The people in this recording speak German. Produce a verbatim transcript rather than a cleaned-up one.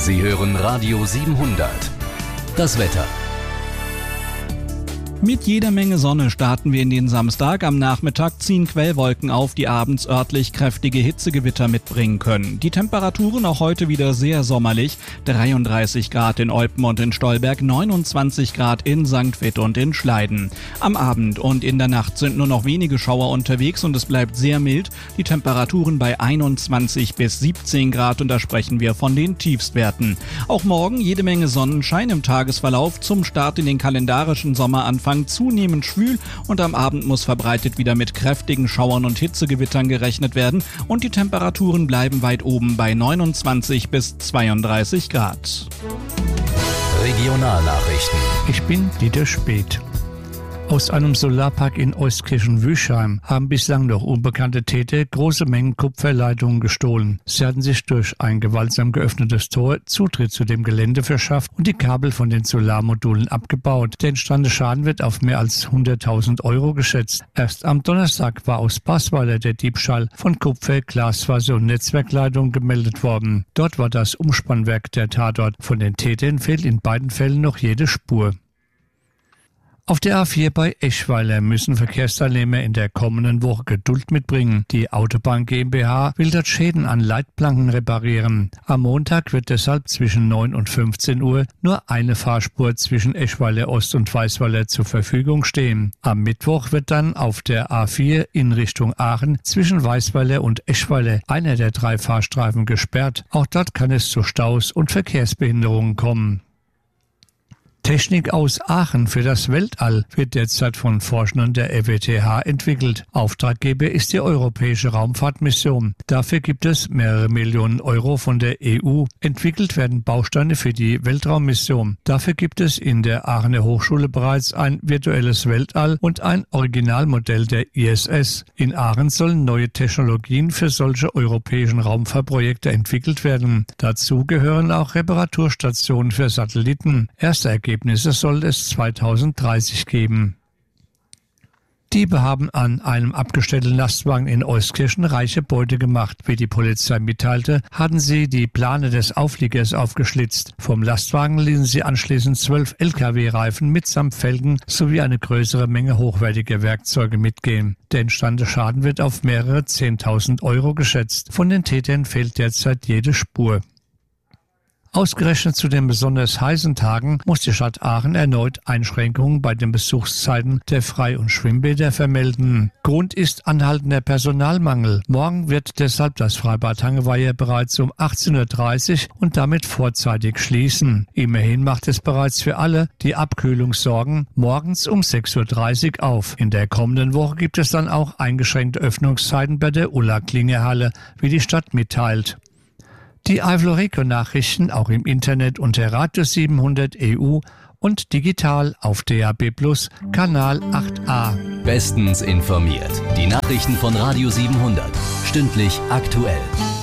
Sie hören Radio siebenhundert. Das Wetter. Mit jeder Menge Sonne starten wir in den Samstag. Am Nachmittag ziehen Quellwolken auf, die abends örtlich kräftige Hitzegewitter mitbringen können. Die Temperaturen auch heute wieder sehr sommerlich. dreiunddreißig Grad in Eupen und in Stolberg, neunundzwanzig Grad in Sankt Vith und in Schleiden. Am Abend und in der Nacht sind nur noch wenige Schauer unterwegs und es bleibt sehr mild. Die Temperaturen bei einundzwanzig bis siebzehn Grad und da sprechen wir von den Tiefstwerten. Auch morgen jede Menge Sonnenschein im Tagesverlauf. Zum Start in den kalendarischen Sommeranfang zunehmend schwül und am Abend muss verbreitet wieder mit kräftigen Schauern und Hitzegewittern gerechnet werden und die Temperaturen bleiben weit oben bei neunundzwanzig bis zweiunddreißig Grad. Regionalnachrichten. Ich bin Dieter Speth. Aus einem Solarpark in Euskirchen-Wüschheim haben bislang noch unbekannte Täter große Mengen Kupferleitungen gestohlen. Sie hatten sich durch ein gewaltsam geöffnetes Tor Zutritt zu dem Gelände verschafft und die Kabel von den Solarmodulen abgebaut. Der entstandene Schaden wird auf mehr als hunderttausend Euro geschätzt. Erst am Donnerstag war aus Basweiler der Diebstahl von Kupfer, Glasfaser und Netzwerkleitungen gemeldet worden. Dort war das Umspannwerk der Tatort. Von den Tätern fehlt in beiden Fällen noch jede Spur. Auf der A vier bei Eschweiler müssen Verkehrsteilnehmer in der kommenden Woche Geduld mitbringen. Die Autobahn GmbH will dort Schäden an Leitplanken reparieren. Am Montag wird deshalb zwischen neun und fünfzehn Uhr nur eine Fahrspur zwischen Eschweiler Ost und Weißweiler zur Verfügung stehen. Am Mittwoch wird dann auf der A vier in Richtung Aachen zwischen Weißweiler und Eschweiler einer der drei Fahrstreifen gesperrt. Auch dort kann es zu Staus und Verkehrsbehinderungen kommen. Technik aus Aachen für das Weltall wird derzeit von Forschern der R W T H entwickelt. Auftraggeber ist die Europäische Raumfahrtmission. Dafür gibt es mehrere Millionen Euro von der E U. Entwickelt werden Bausteine für die Weltraummission. Dafür gibt es in der Aachener Hochschule bereits ein virtuelles Weltall und ein Originalmodell der I S S. In Aachen sollen neue Technologien für solche europäischen Raumfahrtprojekte entwickelt werden. Dazu gehören auch Reparaturstationen für Satelliten. Erste Ergebnisse Ergebnisse soll es zweitausenddreißig geben. Diebe haben an einem abgestellten Lastwagen in Euskirchen reiche Beute gemacht. Wie die Polizei mitteilte, hatten sie die Plane des Aufliegers aufgeschlitzt. Vom Lastwagen ließen sie anschließend zwölf L K W-Reifen mitsamt Felgen sowie eine größere Menge hochwertiger Werkzeuge mitgehen. Der entstandene Schaden wird auf mehrere zehntausend Euro geschätzt. Von den Tätern fehlt derzeit jede Spur. Ausgerechnet zu den besonders heißen Tagen muss die Stadt Aachen erneut Einschränkungen bei den Besuchszeiten der Frei- und Schwimmbäder vermelden. Grund ist anhaltender Personalmangel. Morgen wird deshalb das Freibad Hangeweiher bereits um achtzehn Uhr dreißig und damit vorzeitig schließen. Immerhin macht es bereits für alle, die Abkühlung sorgen, morgens um sechs Uhr dreißig auf. In der kommenden Woche gibt es dann auch eingeschränkte Öffnungszeiten bei der Ulla-Klinger-Halle, wie die Stadt mitteilt. Die Eifloreco-Nachrichten auch im Internet unter Radio siebenhundert E U und digital auf D A B Plus, Kanal acht a. Bestens informiert. Die Nachrichten von Radio siebenhundert. Stündlich aktuell.